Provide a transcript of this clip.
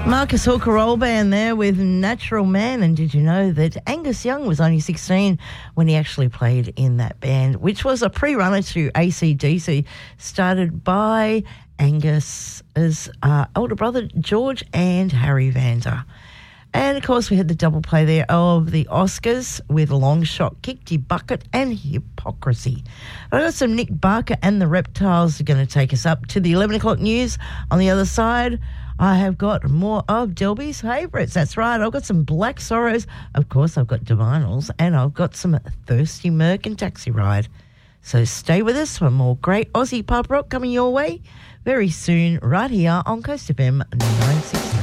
Marcus Hooker Roll Band there with Natural Man. And did you know that Angus Young was only 16 when he actually played in that band, which was a pre-runner to AC/DC, started by Angus's older brother George and Harry Vander. And, of course, we had the double play there of the Oscars with Long Shot, Kicked Your Bucket and Hypocrisy. I got some Nick Barker and the Reptiles are going to take us up to the 11 o'clock news. On the other side, I have got more of Delby's favourites. That's right. I've got some Black Sorrows. Of course, I've got Divinals. And I've got some Thirsty Merc and Taxi Ride. So stay with us for more great Aussie pub rock coming your way very soon right here on Coast FM 963.